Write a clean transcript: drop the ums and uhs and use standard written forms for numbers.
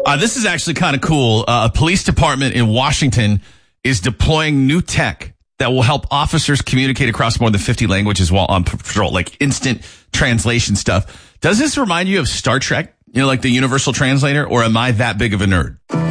This is actually kind of cool. A police department in Washington is deploying new tech that will help officers communicate across more than 50 languages while on patrol, like instant translation stuff. Does this remind you of Star Trek? You know, like the Universal Translator, or am I that big of a nerd?